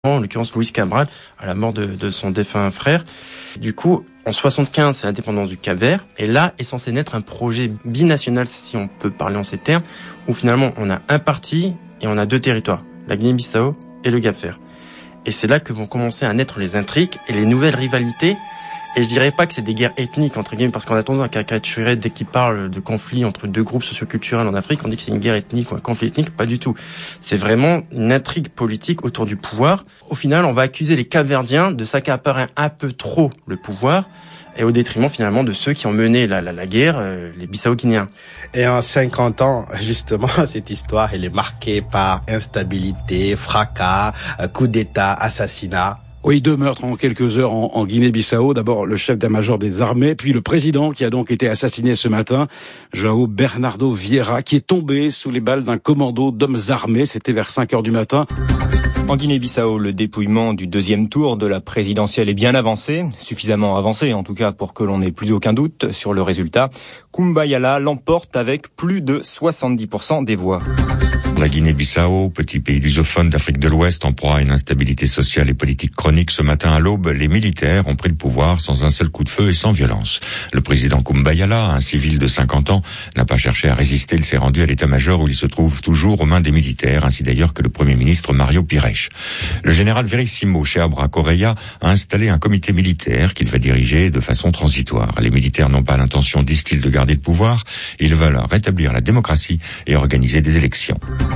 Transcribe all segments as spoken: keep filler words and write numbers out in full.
en l'occurrence Luis Cabral, à la mort de, de son défunt frère. Du coup, en soixante-quinze, c'est l'indépendance du Cap-Vert, et là est censé naître un projet binational, si on peut parler en ces termes, où finalement on a un parti et on a deux territoires, la Guinée-Bissau et le Cap-Vert. Et c'est là que vont commencer à naître les intrigues et les nouvelles rivalités. Et je dirais pas que c'est des guerres ethniques, entre guillemets, parce qu'on a tendance à caricaturer dès qu'il parle de conflits entre deux groupes socioculturels en Afrique, on dit que c'est une guerre ethnique ou un conflit ethnique. Pas du tout. C'est vraiment une intrigue politique autour du pouvoir. Au final, on va accuser les Cap-Verdiens de s'accaparer un peu trop le pouvoir, et au détriment finalement de ceux qui ont mené la, la, la guerre, euh, les Bissau-Guinéens. Et en cinquante ans, justement, cette histoire, elle est marquée par instabilité, fracas, coup d'État, assassinat. Oui, deux meurtres en quelques heures en, en Guinée-Bissau. D'abord le chef d'état-major des armées, puis le président qui a donc été assassiné ce matin, João Bernardo Vieira, qui est tombé sous les balles d'un commando d'hommes armés. C'était vers cinq heures du matin. En Guinée-Bissau, le dépouillement du deuxième tour de la présidentielle est bien avancé, suffisamment avancé en tout cas pour que l'on n'ait plus aucun doute sur le résultat. Kumbayala l'emporte avec plus de soixante-dix pour cent des voix. La Guinée-Bissau, petit pays lusophone d'Afrique de l'Ouest, en proie à une instabilité sociale et politique chronique, ce matin à l'aube, les militaires ont pris le pouvoir sans un seul coup de feu et sans violence. Le président Kumbayala, un civil de cinquante ans, n'a pas cherché à résister, il s'est rendu à l'état-major où il se trouve toujours aux mains des militaires, ainsi d'ailleurs que le premier ministre Mario Pires. Le général Verissimo Cheabra Correia a installé un comité militaire qu'il va diriger de façon transitoire. Les militaires n'ont pas l'intention, disent-ils, de garder le pouvoir, ils veulent rétablir la démocratie et organiser des élections.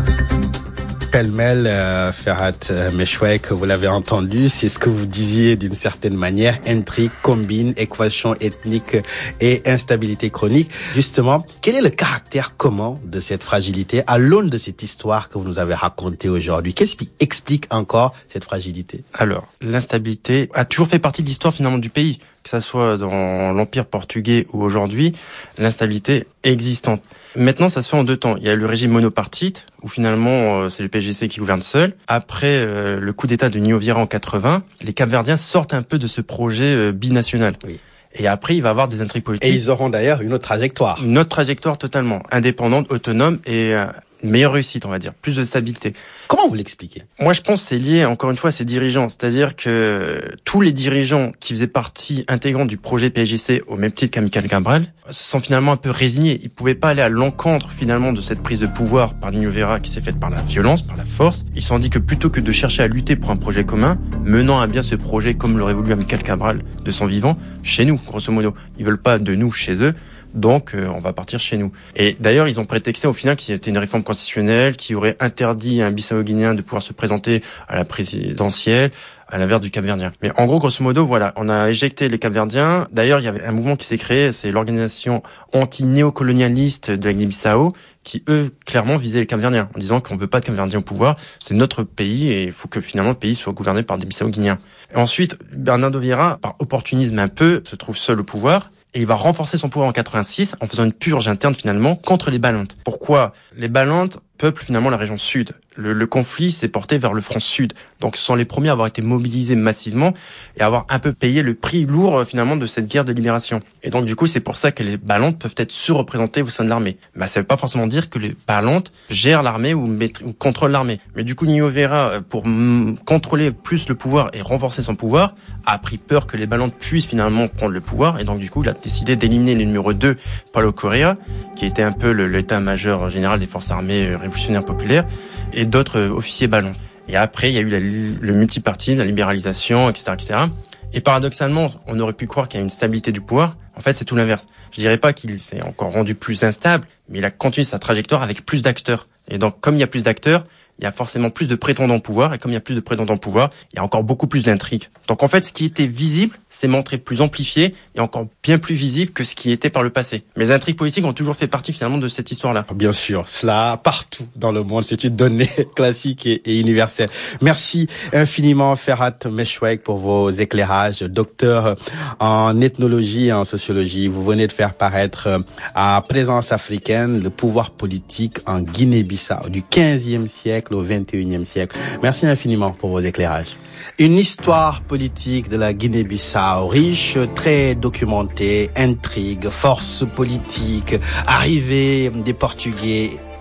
Pêle-mêle, euh, Ferhat Meshwek, vous l'avez entendu, c'est ce que vous disiez d'une certaine manière, intrigue, combine, équation ethnique et instabilité chronique. Justement, quel est le caractère commun de cette fragilité à l'aune de cette histoire que vous nous avez racontée aujourd'hui? Qu'est-ce qui explique encore cette fragilité? Alors, l'instabilité a toujours fait partie de l'histoire finalement du pays, que ça soit dans l'Empire portugais ou aujourd'hui, l'instabilité est existante. Maintenant, ça se fait en deux temps. Il y a le régime monopartite, où finalement, euh, c'est le P G C qui gouverne seul. Après euh, le coup d'État de Nio Vieira en quatre-vingts, les Cap-Verdiens sortent un peu de ce projet euh, binational. Oui. Et après, il va y avoir des intrigues politiques. Et ils auront d'ailleurs une autre trajectoire. Une autre trajectoire totalement indépendante, autonome et euh, une meilleure réussite, on va dire, plus de stabilité. Comment vous l'expliquez? Moi, je pense que c'est lié, encore une fois, à ces dirigeants. C'est-à-dire que tous les dirigeants qui faisaient partie intégrante du projet P J C, au même titre qu'Amical Cabral, se sont finalement un peu résignés. Ils pouvaient pas aller à l'encontre, finalement, de cette prise de pouvoir par Nio Vieira qui s'est faite par la violence, par la force. Ils se sont dit que plutôt que de chercher à lutter pour un projet commun, menant à bien ce projet comme l'aurait voulu Amical Cabral de son vivant, chez nous, grosso modo. Ils veulent pas de nous chez eux. Donc, euh, on va partir chez nous. Et d'ailleurs, ils ont prétexté au final qu'il y avait une réforme constitutionnelle qui aurait interdit à un Bissau-Guinéen de pouvoir se présenter à la présidentielle, à l'inverse du Cap-Verdien. Mais en gros, grosso modo, voilà, on a éjecté les Cap-Verdiens. D'ailleurs, il y avait un mouvement qui s'est créé, c'est l'organisation anti-néocolonialiste de la Guinée-Bissau, qui, eux, clairement visaient les Cap-Verdiens, en disant qu'on veut pas de Cap-Verdiens au pouvoir, c'est notre pays et il faut que finalement le pays soit gouverné par des Bissau-Guinéens. Et ensuite, Bernardo Vieira, par opportunisme un peu, se trouve seul au pouvoir. Et il va renforcer son pouvoir en quatre-vingt-six en faisant une purge interne finalement contre les Balantes. Pourquoi? Les Balantes peuplent finalement la région sud. Le, le conflit s'est porté vers le front sud. Donc ce sont les premiers à avoir été mobilisés massivement et à avoir un peu payé le prix lourd finalement de cette guerre de libération. Et donc du coup c'est pour ça que les Balantes peuvent être surreprésentés au sein de l'armée. Mais ça veut pas forcément dire que les Balantes gèrent l'armée ou, ou contrôlent l'armée. Mais du coup Nio Vieira, pour m- contrôler plus le pouvoir et renforcer son pouvoir, a pris peur que les Balantes puissent finalement prendre le pouvoir. Et donc du coup il a décidé d'éliminer le numéro deux, Paulo Correa, qui était un peu le, l'état-major général des forces armées révolutionnaires populaires, et d'autres officiers Balantes. Et après, il y a eu la, le multiparti, la libéralisation, et cetera, et cetera. Et paradoxalement, on aurait pu croire qu'il y a une stabilité du pouvoir. En fait, c'est tout l'inverse. Je dirais pas qu'il s'est encore rendu plus instable, mais il a continué sa trajectoire avec plus d'acteurs. Et donc, comme il y a plus d'acteurs, il y a forcément plus de prétendants au pouvoir, et comme il y a plus de prétendants au pouvoir, il y a encore beaucoup plus d'intrigues. Donc en fait, ce qui était visible s'est montré plus amplifié et encore bien plus visible que ce qui était par le passé. Mais les intrigues politiques ont toujours fait partie finalement de cette histoire-là. Bien sûr, cela partout dans le monde, c'est une donnée classique et, et universelle. Merci infiniment Ferhat Meshwek pour vos éclairages. Docteur en ethnologie et en sociologie, vous venez de faire paraître à Présence africaine le pouvoir politique en Guinée-Bissau du quinzième siècle au vingt et unième siècle. Merci infiniment pour vos éclairages. Une histoire politique de la Guinée-Bissau riche, très documentée, intrigue, force politique, arrivée des Portugais,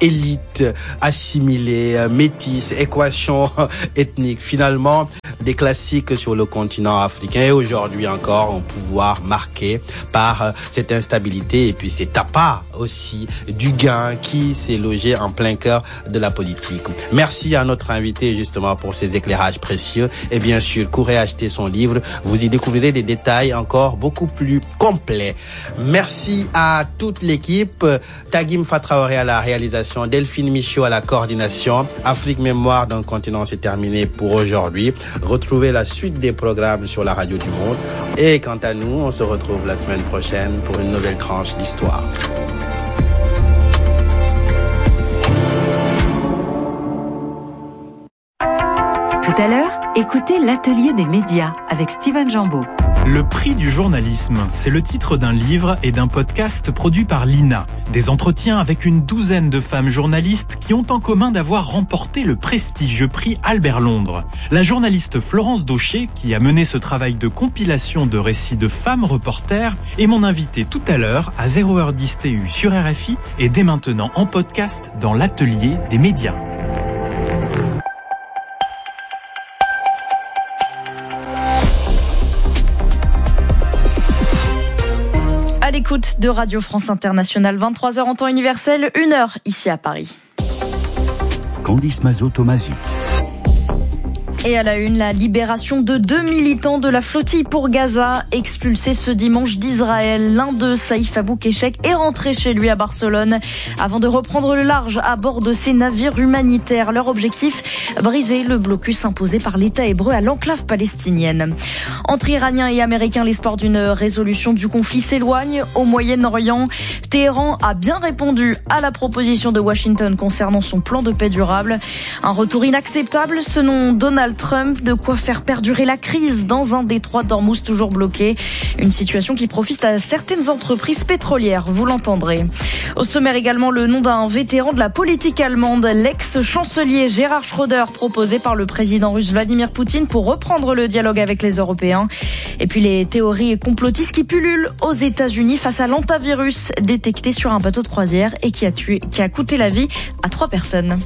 élite assimilée, métisse, équation ethnique. Finalement, des classiques sur le continent africain et aujourd'hui encore un pouvoir marqué par cette instabilité et puis cet appât aussi du gain qui s'est logé en plein cœur de la politique. Merci à notre invité justement pour ces éclairages précieux et bien sûr, courez acheter son livre, vous y découvrirez des détails encore beaucoup plus complets. Merci à toute l'équipe, Tagim Fatraoré à la réalisation, Delphine Michaud à la coordination. Afrique Mémoire d'un continent, c'est terminé pour aujourd'hui. Retrouvez la suite des programmes sur la radio du Monde et quant à nous, on se retrouve la semaine prochaine pour une nouvelle tranche d'histoire. Tout à l'heure, écoutez l'atelier des médias avec Steven Jambeau. Le prix du journalisme, c'est le titre d'un livre et d'un podcast produit par l'I N A. Des entretiens avec une douzaine de femmes journalistes qui ont en commun d'avoir remporté le prestigieux prix Albert Londres. La journaliste Florence Daucher, qui a mené ce travail de compilation de récits de femmes reporters, est mon invitée tout à l'heure à zéro heure dix T U sur R F I et dès maintenant en podcast dans l'atelier des médias. À l'écoute de Radio France Internationale, vingt-trois heures en temps universel, une heure ici à Paris. Candice Mazot-Tomasi. Et à la une, la libération de deux militants de la flottille pour Gaza, expulsés ce dimanche d'Israël. L'un d'eux, Saïf Abou-Kéchek, est rentré chez lui à Barcelone avant de reprendre le large à bord de ses navires humanitaires. Leur objectif, briser le blocus imposé par l'État hébreu à l'enclave palestinienne. Entre Iraniens et Américains, l'espoir d'une résolution du conflit s'éloigne. Au Moyen-Orient, Téhéran a bien répondu à la proposition de Washington concernant son plan de paix durable. Un retour inacceptable, selon Donald Trump, de quoi faire perdurer la crise dans un détroit d'Ormuz toujours bloqué. Une situation qui profite à certaines entreprises pétrolières, vous l'entendrez. Au sommaire également, le nom d'un vétéran de la politique allemande, l'ex-chancelier Gerhard Schröder, proposé par le président russe Vladimir Poutine pour reprendre le dialogue avec les Européens. Et puis les théories complotistes qui pullulent aux États-Unis face à l'antavirus détecté sur un bateau de croisière et qui a tué, qui a coûté la vie à trois personnes.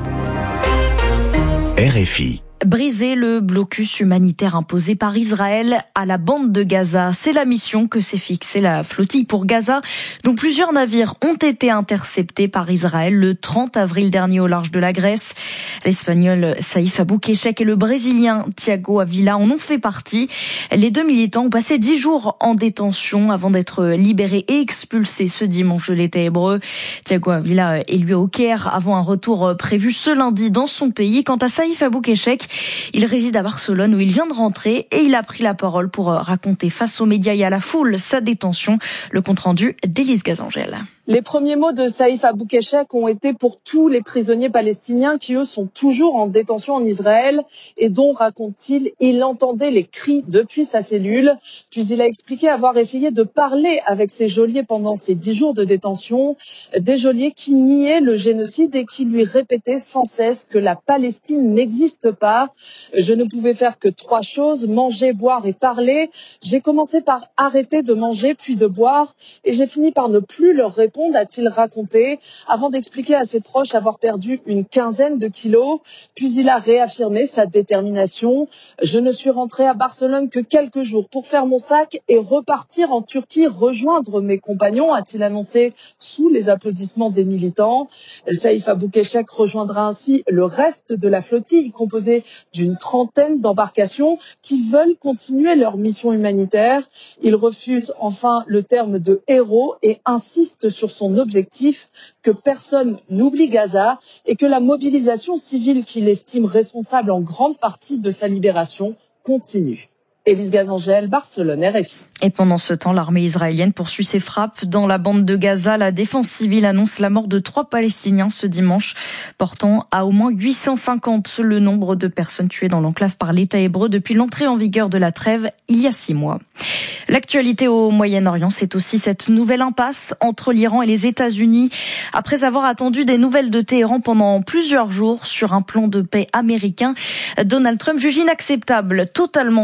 R F I. Briser le blocus humanitaire imposé par Israël à la bande de Gaza. C'est la mission que s'est fixée la flottille pour Gaza, dont plusieurs navires ont été interceptés par Israël le trente avril dernier au large de la Grèce. L'Espagnol Saïf Abou-Kéchek et le Brésilien Thiago Avila en ont fait partie. Les deux militants ont passé dix jours en détention avant d'être libérés et expulsés ce dimanche de l'État hébreu. Thiago Avila est lui au Caire avant un retour prévu ce lundi dans son pays. Quant à Saïf Abou-Kéchek, il réside à Barcelone où il vient de rentrer et il a pris la parole pour raconter face aux médias et à la foule sa détention. Le compte-rendu d'Élise Gazangel. Les premiers mots de Saïf Abou-Kéchek ont été pour tous les prisonniers palestiniens qui, eux, sont toujours en détention en Israël et dont, raconte-t-il, il entendait les cris depuis sa cellule. Puis il a expliqué avoir essayé de parler avec ces geôliers pendant ces dix jours de détention, des geôliers qui niaient le génocide et qui lui répétaient sans cesse que la Palestine n'existe pas. Je ne pouvais faire que trois choses, manger, boire et parler. J'ai commencé par arrêter de manger puis de boire et j'ai fini par ne plus leur répondre, a-t-il raconté, avant d'expliquer à ses proches avoir perdu une quinzaine de kilos. Puis il a réaffirmé sa détermination. Je ne suis rentré à Barcelone que quelques jours pour faire mon sac et repartir en Turquie, rejoindre mes compagnons, a-t-il annoncé sous les applaudissements des militants. Saïf Abou-Kéchek rejoindra ainsi le reste de la flottille, composée d'une trentaine d'embarcations qui veulent continuer leur mission humanitaire. Il refuse enfin le terme de héros et insiste sur son objectif, que personne n'oublie Gaza et que la mobilisation civile qu'il estime responsable en grande partie de sa libération continue. Élise Gazangel, Barcelone, R F I. Et pendant ce temps, l'armée israélienne poursuit ses frappes dans la bande de Gaza. La défense civile annonce la mort de trois Palestiniens ce dimanche, portant à au moins huit cent cinquante le nombre de personnes tuées dans l'enclave par l'État hébreu depuis l'entrée en vigueur de la trêve il y a six mois. L'actualité au Moyen-Orient, c'est aussi cette nouvelle impasse entre l'Iran et les États-Unis. Après avoir attendu des nouvelles de Téhéran pendant plusieurs jours sur un plan de paix américain, Donald Trump juge inacceptable, totalement inacceptable,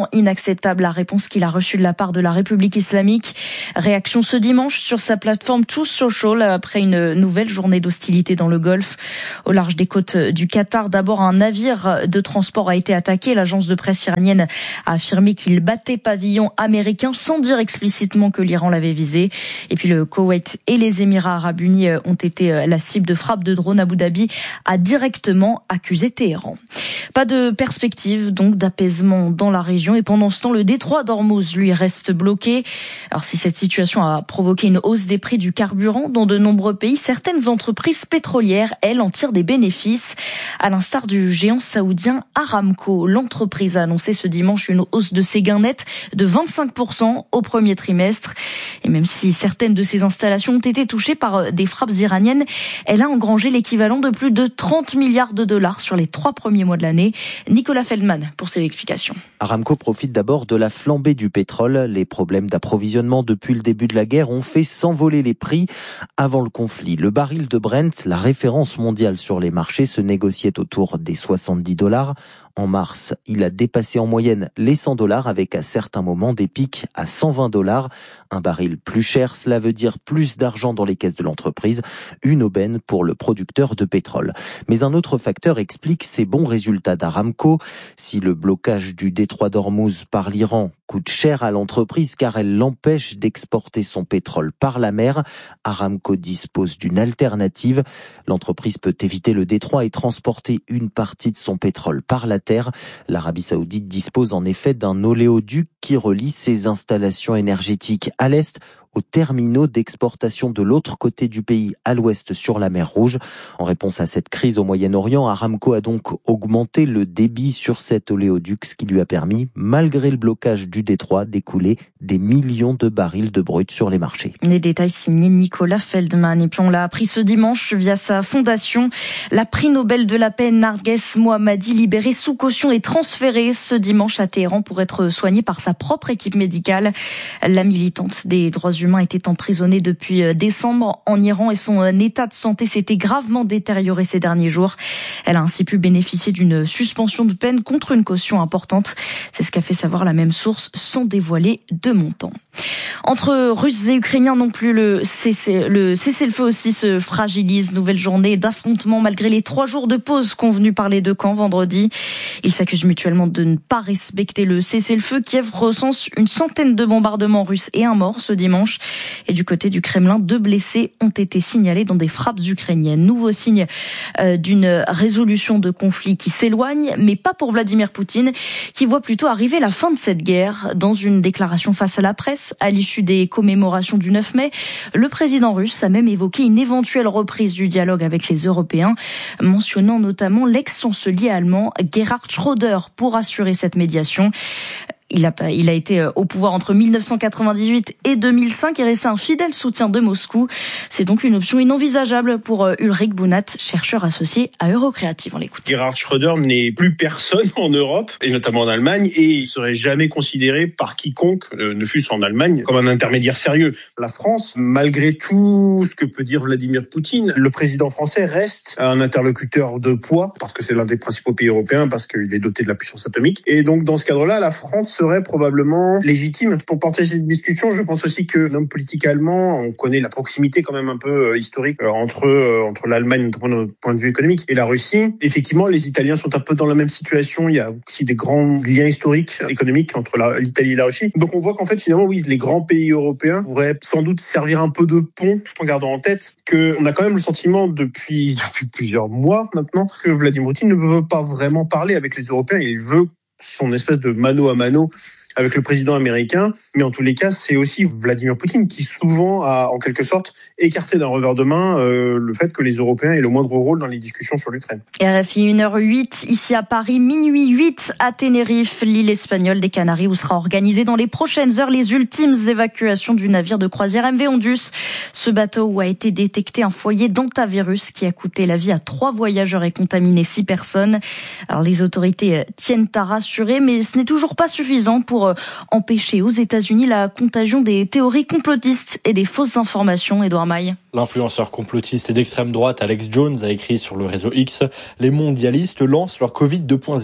inacceptable la réponse qu'il a reçue de la part de la République islamique. Réaction ce dimanche sur sa plateforme Truth Social après une nouvelle journée d'hostilité dans le Golfe. Au large des côtes du Qatar, d'abord un navire de transport a été attaqué. L'agence de presse iranienne a affirmé qu'il battait pavillon américain sans dire explicitement que l'Iran l'avait visé. Et puis le Koweït et les Émirats arabes unis ont été la cible de frappes de drones. Abu Dhabi a directement accusé Téhéran. Pas de perspective donc d'apaisement dans la région et pendant ce temps le détroit d'Ormuz lui reste bloqué. Alors si cette situation a provoqué une hausse des prix du carburant dans de nombreux pays, certaines entreprises pétrolières, elles, en tirent des bénéfices. À l'instar du géant saoudien Aramco, l'entreprise a annoncé ce dimanche une hausse de ses gains nets de vingt-cinq pour cent au premier trimestre. Et même si certaines de ses installations ont été touchées par des frappes iraniennes, elle a engrangé l'équivalent de plus de trente milliards de dollars sur les trois premiers mois de l'année. Nicolas Feldman pour ses explications. Aramco profite d'abord de la flambée du pétrole. Les problèmes d'approvisionnement depuis le début de la guerre ont fait s'envoler les prix avant le conflit. Le baril de Brent, la référence mondiale sur les marchés, se négociait autour des soixante-dix dollars. En mars, il a dépassé en moyenne les cent dollars avec à certains moments des pics à cent vingt dollars. Un baril plus cher, cela veut dire plus d'argent dans les caisses de l'entreprise. Une aubaine pour le producteur de pétrole. Mais un autre facteur explique ces bons résultats d'Aramco. Si le blocage du détroit d'Ormuz par l'Iran coûte cher à l'entreprise car elle l'empêche d'exporter son pétrole par la mer, Aramco dispose d'une alternative. L'entreprise peut éviter le détroit et transporter une partie de son pétrole par la terre. L'Arabie Saoudite dispose en effet d'un oléoduc qui relie ses installations énergétiques à l'est aux terminaux d'exportation de l'autre côté du pays, à l'ouest sur la mer Rouge. En réponse à cette crise au Moyen-Orient, Aramco a donc augmenté le débit sur cet oléoduc, ce qui lui a permis, malgré le blocage du détroit, d'écouler des millions de barils de brut sur les marchés. Les détails signés Nicolas Feldman. Et puis on l'a appris ce dimanche via sa fondation. La prix Nobel de la paix Narges Mohammadi, libérée sous caution et transférée ce dimanche à Téhéran pour être soignée par sa propre équipe médicale. La militante des droits humain était emprisonné depuis décembre en Iran et son état de santé s'était gravement détérioré ces derniers jours. Elle a ainsi pu bénéficier d'une suspension de peine contre une caution importante. C'est ce qu'a fait savoir la même source sans dévoiler de montant. Entre Russes et Ukrainiens non plus, le cessez, le cessez-le-feu aussi se fragilise. Nouvelle journée d'affrontement malgré les trois jours de pause convenus par les deux camps vendredi. Ils s'accusent mutuellement de ne pas respecter le cessez-le-feu. Kiev recense une centaine de bombardements russes et un mort ce dimanche. Et du côté du Kremlin, deux blessés ont été signalés dans des frappes ukrainiennes. Nouveau signe euh, d'une résolution de conflit qui s'éloigne, mais pas pour Vladimir Poutine, qui voit plutôt arriver la fin de cette guerre. Dans une déclaration face à la presse, à l'issue des commémorations du neuf mai, le président russe a même évoqué une éventuelle reprise du dialogue avec les Européens, mentionnant notamment l'ex-chancelier allemand Gerhard Schröder pour assurer cette médiation. Il a, il a été au pouvoir entre mille neuf cent quatre-vingt-dix-huit et deux mille cinq et resté un fidèle soutien de Moscou. C'est donc une option inenvisageable pour Ulrich Bounat, chercheur associé à Eurocreative. On l'écoute. Gerhard Schröder n'est plus personne en Europe, et notamment en Allemagne, et il serait jamais considéré par quiconque, euh, ne fût-ce en Allemagne, comme un intermédiaire sérieux. La France, malgré tout ce que peut dire Vladimir Poutine, le président français reste un interlocuteur de poids, parce que c'est l'un des principaux pays européens, parce qu'il est doté de la puissance atomique. Et donc, dans ce cadre-là, la France serait probablement légitime pour porter cette discussion. Je pense aussi que l'homme politique allemand, on connaît la proximité quand même un peu historique entre entre l'Allemagne d'un point de vue économique et la Russie. Effectivement, les Italiens sont un peu dans la même situation. Il y a aussi des grands liens historiques, économiques entre la, l'Italie et la Russie. Donc on voit qu'en fait, finalement, oui, les grands pays européens pourraient sans doute servir un peu de pont, tout en gardant en tête qu'on a quand même le sentiment depuis depuis plusieurs mois maintenant que Vladimir Poutine ne veut pas vraiment parler avec les Européens. Il veut son espèce de mano à mano avec le président américain, mais en tous les cas, c'est aussi Vladimir Poutine qui souvent a, en quelque sorte, écarté d'un revers de main euh, le fait que les Européens aient le moindre rôle dans les discussions sur l'Ukraine. R F I une heure huit, ici à Paris, minuit huit à Tenerife, l'île espagnole des Canaries, où sera organisée dans les prochaines heures les ultimes évacuations du navire de croisière M V Ondus. Ce bateau où a été détecté un foyer d'hantavirus qui a coûté la vie à trois voyageurs et contaminé six personnes. Alors les autorités tiennent à rassurer, mais ce n'est toujours pas suffisant pour empêcher aux États-Unis la contagion des théories complotistes et des fausses informations. Édouard Maille. L'influenceur complotiste et d'extrême droite Alex Jones a écrit sur le réseau X « Les mondialistes lancent leur Covid deux point zéro ».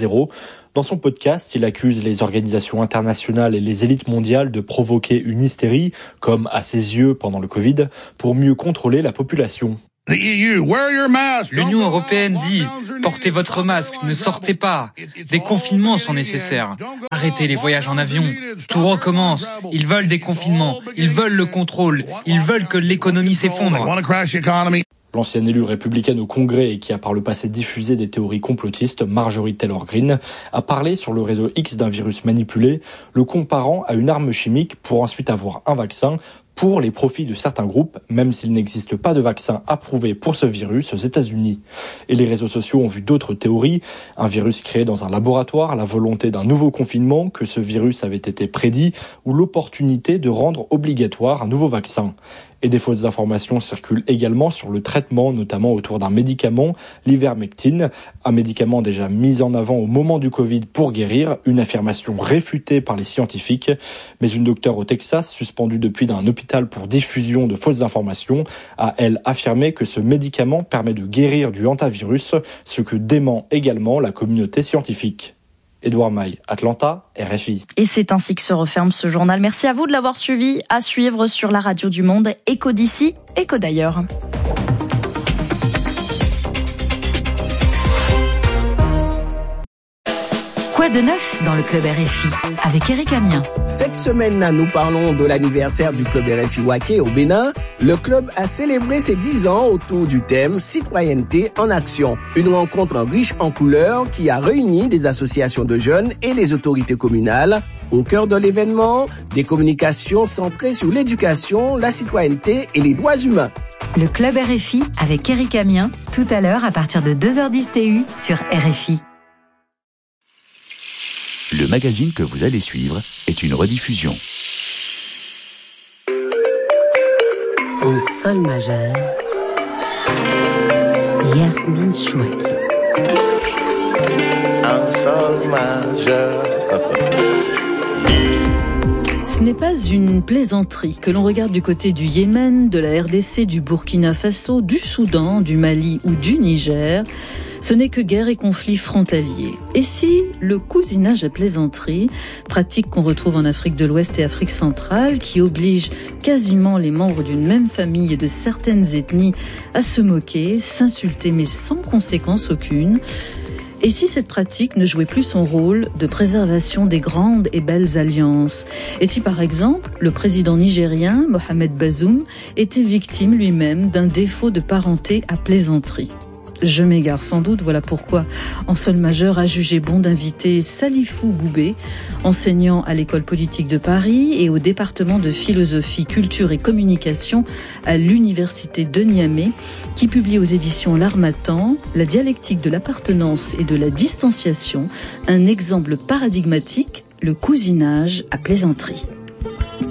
Dans son podcast, il accuse les organisations internationales et les élites mondiales de provoquer une hystérie, comme à ses yeux pendant le Covid, pour mieux contrôler la population. L'Union européenne dit « Portez votre masque, ne sortez pas ». Des confinements sont nécessaires. Arrêtez les voyages en avion. Tout recommence. Ils veulent des confinements. Ils veulent le contrôle. Ils veulent que l'économie s'effondre. L'ancienne élue républicaine au Congrès et qui a par le passé diffusé des théories complotistes, Marjorie Taylor Greene, a parlé sur le réseau X d'un virus manipulé, le comparant à une arme chimique pour ensuite avoir un vaccin pour les profits de certains groupes, même s'il n'existe pas de vaccin approuvé pour ce virus aux États-Unis. Et les réseaux sociaux ont vu d'autres théories, un virus créé dans un laboratoire, la volonté d'un nouveau confinement, que ce virus avait été prédit, ou l'opportunité de rendre obligatoire un nouveau vaccin. Et des fausses informations circulent également sur le traitement, notamment autour d'un médicament, l'ivermectine, un médicament déjà mis en avant au moment du Covid pour guérir, une affirmation réfutée par les scientifiques. Mais une docteure au Texas, suspendue depuis d'un hôpital pour diffusion de fausses informations, a, elle, affirmé que ce médicament permet de guérir du hantavirus, ce que dément également la communauté scientifique. Édouard Maille, Atlanta, R F I. Et c'est ainsi que se referme ce journal. Merci à vous de l'avoir suivi. À suivre sur la radio du Monde, Écho d'ici, Écho d'ailleurs. Quoi de neuf dans le Club R F I avec Eric Amien. Cette semaine, nous parlons de l'anniversaire du Club R F I Waké au Bénin. Le club a célébré ses dix ans autour du thème Citoyenneté en action. Une rencontre riche en couleurs qui a réuni des associations de jeunes et les autorités communales. Au cœur de l'événement, des communications centrées sur l'éducation, la citoyenneté et les droits humains. Le Club R F I avec Eric Amien, tout à l'heure à partir de deux heures dix T U sur R F I. Le magazine que vous allez suivre est une rediffusion. En sol majeur, Yasmine Chouaki. En sol majeur. Ce n'est pas une plaisanterie que l'on regarde du côté du Yémen, de la R D C, du Burkina Faso, du Soudan, du Mali ou du Niger. Ce n'est que guerre et conflits frontaliers. Et si le cousinage à plaisanterie, pratique qu'on retrouve en Afrique de l'Ouest et Afrique centrale, qui oblige quasiment les membres d'une même famille et de certaines ethnies à se moquer, s'insulter, mais sans conséquence aucune? Et si cette pratique ne jouait plus son rôle de préservation des grandes et belles alliances? Et si par exemple, le président nigérien, Mohamed Bazoum, était victime lui-même d'un défaut de parenté à plaisanterie? Je m'égare sans doute, voilà pourquoi En sol majeur a jugé bon d'inviter Salifou Boubé, enseignant à l'école politique de Paris et au département de philosophie, culture et communication à l'université de Niamey, qui publie aux éditions L'Harmattan La dialectique de l'appartenance et de la distanciation, un exemple paradigmatique, le cousinage à plaisanterie.